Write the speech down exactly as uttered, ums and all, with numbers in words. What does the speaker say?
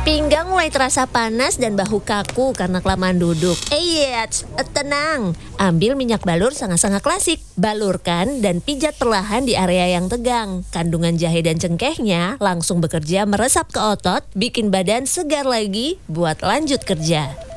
Pinggang mulai terasa panas dan bahu kaku karena kelamaan duduk. Eh, iya, tenang. Ambil minyak balur sangat-sangat klasik. Balurkan dan pijat perlahan di area yang tegang. Kandungan jahe dan cengkehnya langsung bekerja meresap ke otot, bikin badan segar lagi buat lanjut kerja.